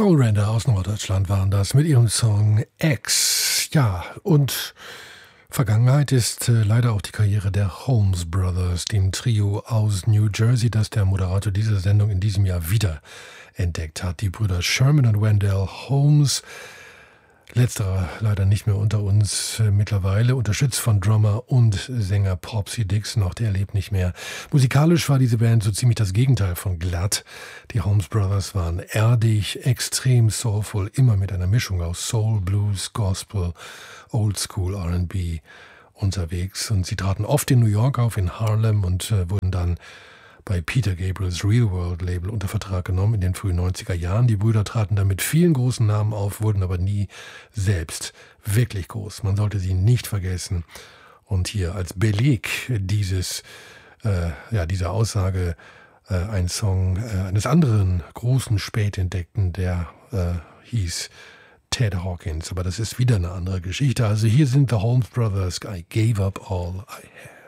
Soulrender aus Norddeutschland waren das mit ihrem Song X. Ja, und Vergangenheit ist leider auch die Karriere der Holmes Brothers, dem Trio aus New Jersey, das der Moderator dieser Sendung in diesem Jahr wieder entdeckt hat. Die Brüder Sherman und Wendell Holmes, letzterer leider nicht mehr unter uns mittlerweile, unterstützt von Drummer und Sänger Popsy Dixon, auch der lebt nicht mehr. Musikalisch war diese Band so ziemlich das Gegenteil von glatt. Die Holmes Brothers waren erdig, extrem soulful, immer mit einer Mischung aus Soul, Blues, Gospel, Oldschool, R&B unterwegs. Und sie traten oft in New York auf, in Harlem und wurden dann bei Peter Gabriels Real World Label unter Vertrag genommen in den frühen 90er Jahren. Die Brüder traten dann mit vielen großen Namen auf, wurden aber nie selbst wirklich groß. Man sollte sie nicht vergessen. Und hier als Beleg dieser Aussage ein Song eines anderen großen Spätentdeckten, der hieß Ted Hawkins. Aber das ist wieder eine andere Geschichte. Also hier sind The Holmes Brothers, I Gave Up All I Had.